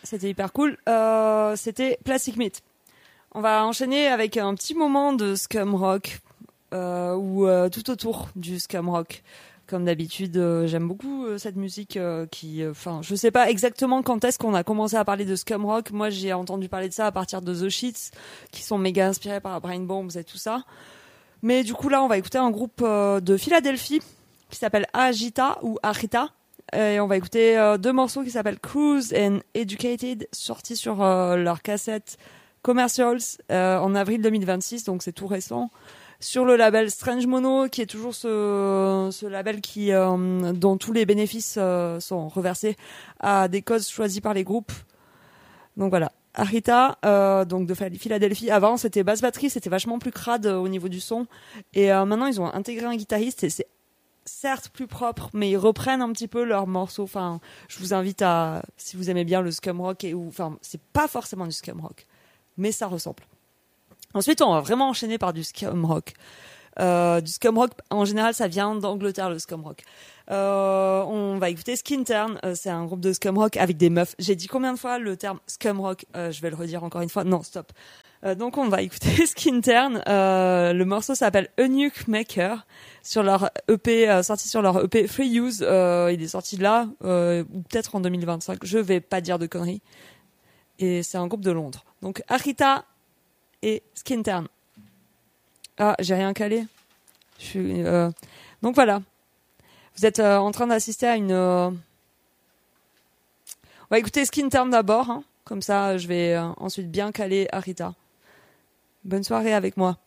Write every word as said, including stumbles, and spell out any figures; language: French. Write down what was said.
c'était hyper cool. Euh, c'était Plastic Meat. On va enchaîner avec un petit moment de scum rock euh, ou euh, tout autour du scum rock. Comme d'habitude, euh, j'aime beaucoup euh, cette musique euh, qui, enfin, euh, je sais pas exactement quand est-ce qu'on a commencé à parler de scum rock. Moi, j'ai entendu parler de ça à partir de The Sheets, qui sont méga inspirés par Brain Bombs et tout ça. Mais du coup, là, on va écouter un groupe euh, de Philadelphie qui s'appelle Agita ou Arita. Et on va écouter euh, deux morceaux qui s'appellent Cruise and Educated, sortis sur euh, leur cassette Commercials euh, en avril deux mille vingt-six, donc c'est tout récent. Sur le label Strange Mono, qui est toujours ce, ce label qui, euh, dont tous les bénéfices euh, sont reversés à des causes choisies par les groupes. Donc voilà, Arita, euh, donc de Philadelphie. Avant, c'était basse batterie, c'était vachement plus crade euh, au niveau du son. Et euh, maintenant, ils ont intégré un guitariste et c'est certes plus propre, mais ils reprennent un petit peu leurs morceaux. Enfin, je vous invite à, si vous aimez bien le scum rock, et ou, enfin, c'est pas forcément du scum rock, mais ça ressemble. Ensuite, on va vraiment enchaîner par du scum rock. Euh, du scum rock, en général, ça vient d'Angleterre, le scum rock. Euh, on va écouter Skin Turn. Euh, c'est un groupe de scum rock avec des meufs. J'ai dit combien de fois le terme scum rock? euh, Je vais le redire encore une fois. Non, stop. Euh, donc, on va écouter Skin Turn. Euh, le morceau s'appelle Eunuch Maker sur leur E P, euh, sorti sur leur E P Free Use. Euh, il est sorti là, euh, ou peut-être en deux mille vingt-cinq. Je vais pas dire de conneries. Et c'est un groupe de Londres. Donc, Arita et Skin Turn. Ah, j'ai rien calé. Je suis, euh... Donc voilà. Vous êtes euh, en train d'assister à une... Euh... On va écouter Skin Turn d'abord. Hein. Comme ça, je vais euh, ensuite bien caler Arita. Bonne soirée avec moi.